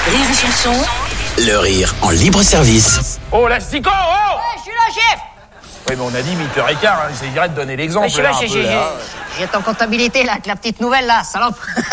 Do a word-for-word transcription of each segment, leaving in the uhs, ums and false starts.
Rire et Chanson. Le rire en libre service. Oh, l'astico, oh Ouais, je suis là, chef. Oui, mais on a dit huit heures quinze, hein. Il s'agirait de donner l'exemple, Ouais, je suis là, là, un j'ai, peu, j'ai, là. j'ai ton comptabilité, là, avec la petite nouvelle, là, salope.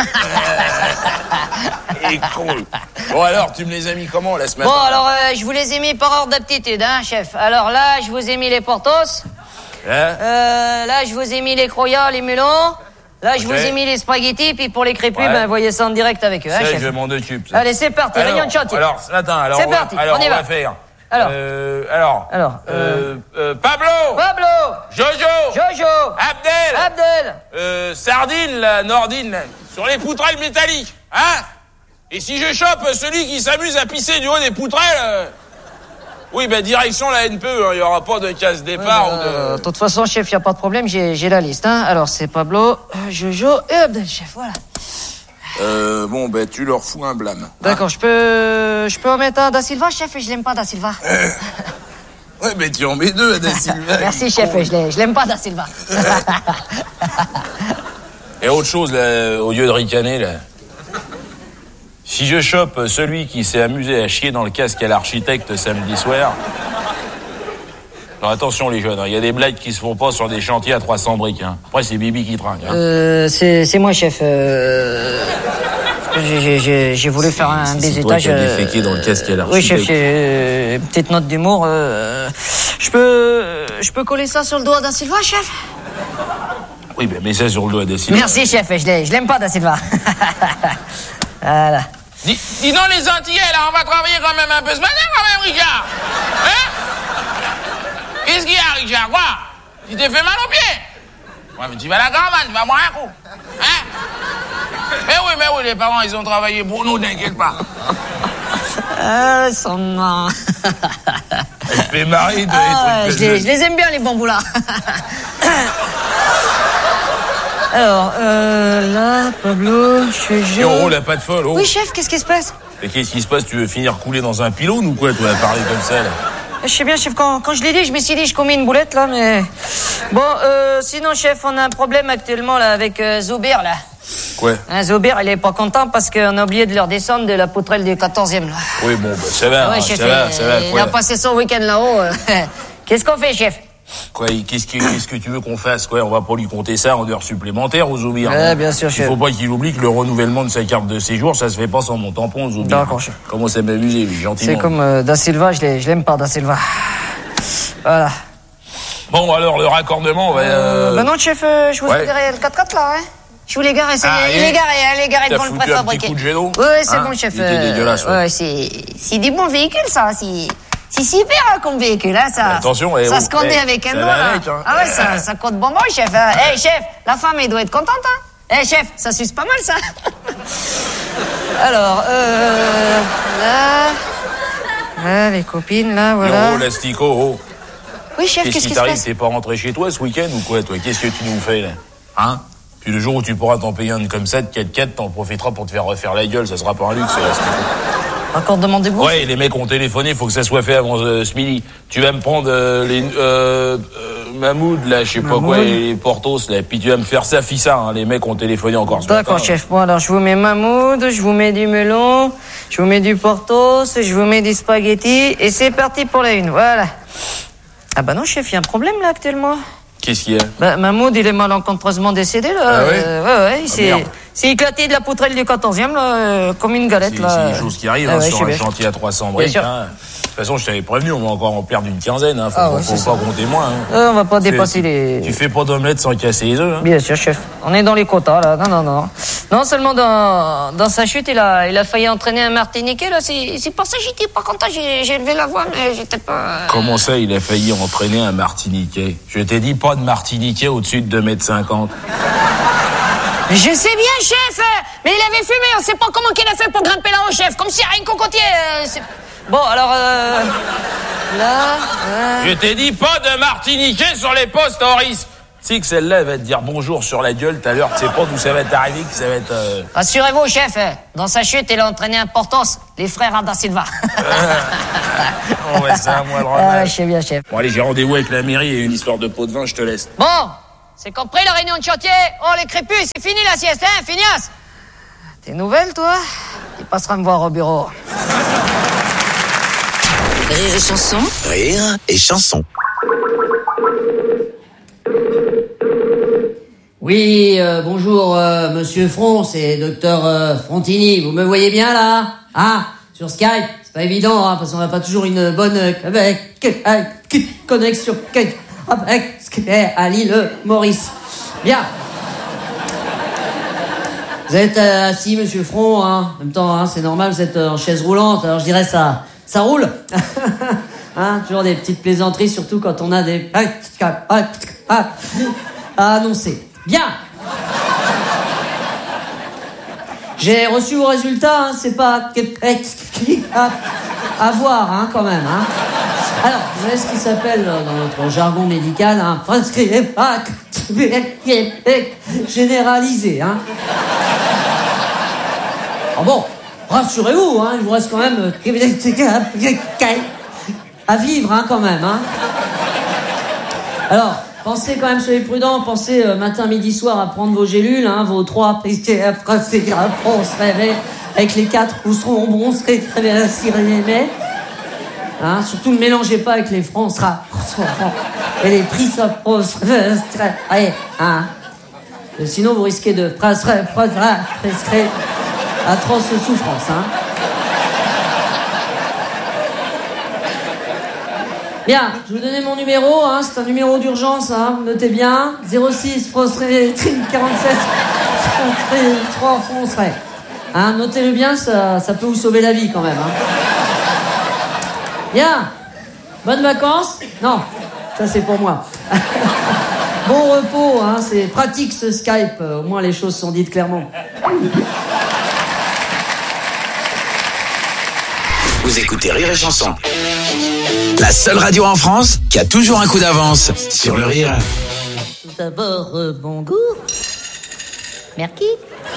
Et con. Bon, alors, tu me les as mis comment, la semaine Bon, alors, euh, je vous les ai mis par ordre d'aptitude, hein, chef. Alors là, je vous ai mis les Portos. Hein Euh, là, je vous ai mis les croyats, les melons. Là, je Ok. vous ai mis les spaghettis, puis pour les crépus, Ouais. ben, voyez ça en direct avec eux, hein, Ça, chef. je m'en occupe, ça. Allez, c'est parti, Alors, réunion de chantier. Alors, attends, alors, C'est on va, parti, alors, on y on va. va faire. Alors. Euh, alors. Alors, Euh, euh, Pablo Pablo, Jojo Jojo, Abdel Abdel. euh, Sardine, la Nordine, là, sur les poutrelles métalliques, hein? Et si je chope celui qui s'amuse à pisser du haut des poutrelles, euh, oui, ben, direction la N P E, il n'y aura pas de casse-départ ou de... Euh, De toute façon, chef, il n'y a pas de problème, j'ai, j'ai la liste, hein. Alors, c'est Pablo, euh, Jojo et Abdel, chef, voilà. Euh, bon, ben, tu leur fous un blâme. D'accord, je peux, je peux en mettre un Da Silva, chef, je l'aime pas, Da Silva. Ouais, mais tu en mets deux, Da Silva. Merci, chef, je l'aime, je l'aime pas, Da Silva. Et autre chose, là, au lieu de ricaner, là. Si je chope celui qui s'est amusé à chier dans le casque à l'architecte samedi soir... Alors attention les jeunes, il y a des blagues qui se font pas sur des chantiers à trois cents briques. Hein. Après, c'est Bibi qui trinque. Hein. Euh, c'est, c'est moi, chef. Euh... J'ai, j'ai, j'ai, j'ai voulu faire un c'est baisetage. toi qui as déféqué dans le casque à l'architecte. Oui, chef, j'ai une petite note d'humour. Euh... Je peux, je peux coller ça sur le doigt d'A Silva, chef? Oui, ben mets ça sur le doigt des Silva. Merci, chef. Je, l'ai, je l'aime pas, Da Silva. Voilà. Dis, dis donc les Antillais, là, on va travailler quand même un peu ce matin, quand même, Richard. Hein? Qu'est-ce qu'il y a, Richard? Quoi? Tu t'es fait mal aux pieds? Ouais, mais tu vas à la caravane, tu vas boire un coup. Hein? Mais oui, mais oui, les parents, ils ont travaillé pour nous, t'inquiète pas. Euh, son nom. Elle fait marrer de Ah, les ouais, trucs je, de les, je les aime bien, les bambous, là. Alors, euh, là, Pablo, Jojo... Et on roule à pas de folle, oh. Oui, chef, qu'est-ce qui se passe? Mais qu'est-ce qui se passe? Tu veux finir coulé dans un pylône ou quoi, toi, à parler comme ça, là? Je sais bien, chef, quand, quand je l'ai dit, je me suis dit, je commets une boulette, là, mais... Bon, euh, sinon, chef, on a un problème actuellement, là, avec euh, Zoubir, là. Quoi? Hein, Zoubir, il est pas content parce qu'on a oublié de leur descendre de la poutrelle du quatorzième, là. Oui, bon, bah, ça va, Ouais, hein, chef, ça va, il, ça va, il quoi. a passé son week-end là-haut. euh. Qu'est-ce qu'on fait, chef? Quoi, qu'est-ce que, qu'est-ce que tu veux qu'on fasse, quoi? On va pas lui compter ça en heures supplémentaires aux Zoubir. Ouais, hein. bien sûr, Il chef. faut pas qu'il oublie que le renouvellement de sa carte de séjour, ça se fait pas sans mon tampon aux Zoubir. D'accord, chef. Comment ça m'amuser, lui, gentiment. C'est comme euh, Da Silva, je l'ai- je l'aime pas, Da Silva. Voilà. Bon, alors, le raccordement, on va... Euh... Bah non, chef, euh, je vous ouais. ai garé le quatre-quatre, là, hein. Je vous l'ai garé, c'est, Ah, il et est garé, hein, il est garé T'as devant le foutu un préfabriqué. petit coup de géno? Oui, c'est Hein? bon, chef. Il était dégueulasse, ouais. ouais, c'est, c'est des bons véhicules, ça. C'est, c'est super, hein, comme véhicule, hein, ça. Mais attention, eh, ça oh, se conduit eh, avec un ça doigt, va là. avec, hein. Ah ouais, ça, ça compte bonbon, chef. Hein. Eh, chef, la femme, elle doit être contente, hein. Eh, chef, ça suce pas mal, ça. Alors, euh, là, là, les copines, là, voilà. Oh, l'astico, oh. Oui, chef, Qu'est-ce qu'est-ce qui qui se t'arrive? passe? T'es pas rentré chez toi ce week-end ou quoi, toi? Qu'est-ce que tu nous fais, là? Hein? Puis le jour où tu pourras t'en payer un comme ça, de quatre quatre, t'en profiteras pour te faire refaire la gueule, ça sera pas un luxe, l'astico. Encore demandé vous? Ouais, les mecs ont téléphoné, faut que ça soit fait avant euh, ce midi. Tu vas me prendre euh, les euh, euh, Mahmoud, là, je sais pas quoi, et les Portos, là, puis tu vas me faire ça, fissa, hein. Les mecs ont téléphoné encore ce D'accord, matin. chef. Bon, alors, je vous mets Mahmoud, je vous mets du melon, je vous mets du Portos, je vous mets des spaghettis, et c'est parti pour la une, voilà. Ah bah non, chef, il y a un problème, là, actuellement. Qu'est-ce qu'il y a? Bah, Mahmoud, il est malencontreusement décédé, là. Ah ouais Euh, ouais, ouais, il s'est, merde. s'est éclaté de la poutrelle du quatorzième, là, euh, comme une galette, C'est là. c'est des choses qui arrivent Ah hein, ouais, je sur sais un bien. chantier à trois cents Bien briques. sûr. Hein. De toute façon, je t'avais prévenu, on va encore en perdre une quinzaine. Hein. Faut, Ah faut, ouais, faut c'est pas ça. compter moins. Hein. Euh, on va pas C'est- dépasser tu, les... Tu fais pas d'omelette sans casser les œufs. Hein. Bien sûr, chef. On est dans les quotas, là. Non, non, non. Non seulement dans, dans sa chute, il a, il a failli entraîner un Martiniquais, là. C'est, c'est pour ça que j'étais pas content. J'ai, j'ai levé la voix, mais j'étais pas... Comment ça, il a failli entraîner un Martiniquais? Je t'ai dit pas de Martiniquais au-dessus de deux mètres cinquante. Je sais bien, chef. Mais il avait fumé. On sait pas comment qu'il a fait pour grimper là-haut, chef. Comme si rien qu'au côté. Euh, c'est... Bon, alors, euh... Là, euh... Je t'ai dit pas de Martiniquais sur les postes, Horace. Tu sais que celle-là, elle va te dire bonjour sur la gueule tout à l'heure. Tu sais pas d'où ça va t'arriver, que ça va être... Euh... Rassurez-vous, chef. Dans sa chute, il a entraîné un Portos, les frères Da Silva. Bon, bah, c'est à moi le Ah, remettre. je sais bien, chef. Bon, allez, j'ai rendez-vous avec la mairie et une histoire de pot de vin, je te laisse. Bon, c'est compris la réunion de chantier. Oh, les crépus, c'est fini la sieste, hein, Finias? T'es nouvelle, toi? T'es Tu passeras me voir au bureau. Rire et chanson. Rire et chanson. Oui, euh, bonjour, euh, Monsieur Front, c'est Docteur euh, Frontini. Vous me voyez bien, là? Ah, sur Skype, c'est pas évident, hein, parce qu'on n'a pas toujours une bonne euh, avec, euh, connexion avec à l'île Maurice. Bien. Vous êtes euh, assis, Monsieur Front, hein. En même temps, hein, c'est normal, vous êtes euh, en chaise roulante, alors je dirais ça, ça roule. Hein, toujours des petites plaisanteries, surtout quand on a des à annoncer. Bien. J'ai reçu vos résultats, hein, c'est pas à, à voir, hein, quand même, hein. Alors, vous savez ce qui s'appelle, dans notre jargon médical, un hein, généralisé, hein. Ah bon, rassurez-vous, hein, il vous reste quand même à vivre, hein, quand même, hein. Alors, pensez quand même, soyez prudents, pensez euh, matin, midi, soir à prendre vos gélules, hein, vos trois, on se réveille, avec les quatre, vous seront bon, on se réveille, hein, surtout ne mélangez pas avec les francs, on sera, et les prix, ça, on se réveille, hein. Sinon, vous risquez de prescrire atroce souffrance, hein. Bien, je vais vous donner mon numéro, hein, c'est un numéro d'urgence, hein, notez bien, zéro six, quarante-sept, trois, foncerait. Hein, notez-le bien, ça, ça peut vous sauver la vie quand même, hein. Bien, bonnes vacances? Non, ça c'est pour moi. Bon repos, hein, c'est pratique ce Skype, au moins les choses sont dites clairement. Vous écoutez Rire et Chanson. La seule radio en France qui a toujours un coup d'avance sur le rire. Tout d'abord, euh, bon goût. Merci.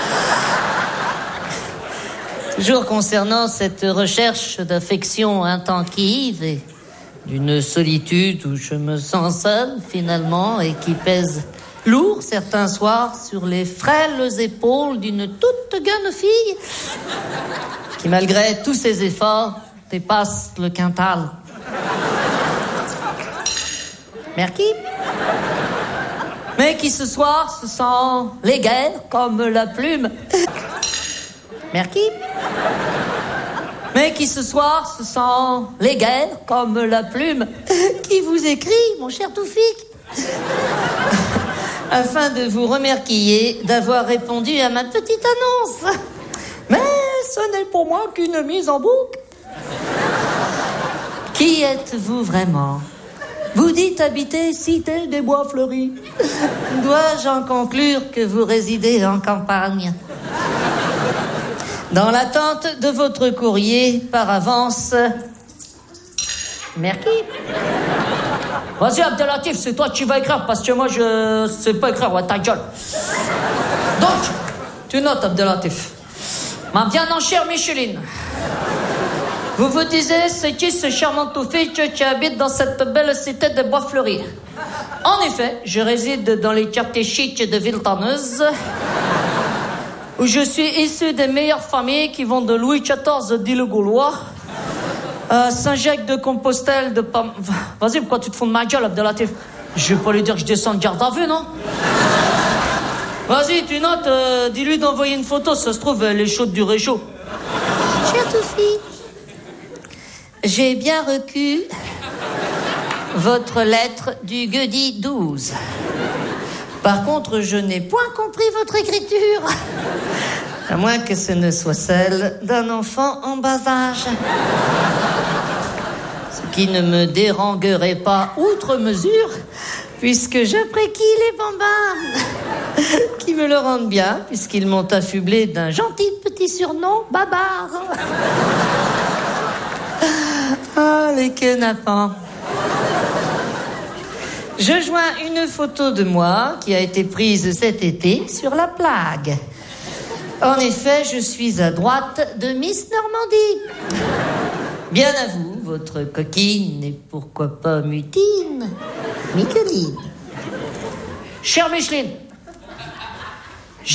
Toujours concernant cette recherche d'affection intensive et d'une solitude où je me sens seul finalement et qui pèse lourd certains soirs sur les frêles épaules d'une toute jeune fille qui malgré tous ses efforts dépasse le quintal. Merci. Mais qui ce soir se sent légère comme la plume. Merci. Mais qui ce soir se sent légère comme la plume qui vous écrit, mon cher Toufik, afin de vous remercier d'avoir répondu à ma petite annonce. Mais ce n'est pour moi qu'une mise en boucle. Qui êtes-vous vraiment? Vous dites habiter Cité des Bois Fleuris. Dois-je en conclure que vous résidez en campagne? Dans l'attente de votre courrier, par avance. Merci. Vas-y, Abdelatif, c'est toi qui vas écrire, parce que moi, je sais pas écrire, ouais, ta gueule. Donc, tu notes, Abdelatif. Ma bien en chère Micheline. Vous vous disiez, c'est qui ce charmant Toufik qui habite dans cette belle cité de Bois Fleuris? En effet, je réside dans les quartiers chics de Villetanneuse, où je suis issu des meilleures familles qui vont de Louis quatorze d'Île-Gaulois à Saint-Jacques-de-Compostelle de Pam... Vas-y, pourquoi tu te fous de ma gueule, Abdelatif? Je vais pas lui dire que je descends de garde à vue, non? Vas-y, tu notes, euh, dis-lui d'envoyer une photo, ça se trouve, elle est chaude du réchaud. Cher Toufik, j'ai bien reçu votre lettre du jeudi douze. Par contre, je n'ai point compris votre écriture. À moins que ce ne soit celle d'un enfant en bas âge. Ce qui ne me dérangerait pas outre mesure, puisque j'apprécie les bambins, qui me le rendent bien, puisqu'ils m'ont affublé d'un gentil petit surnom, Babar. Ah, les kenapans. Je joins une photo de moi qui a été prise cet été sur la Plague. En effet, je suis à droite de Miss Normandie. Bien à vous, votre coquine et pourquoi pas mutine, Micheline. Chère Micheline,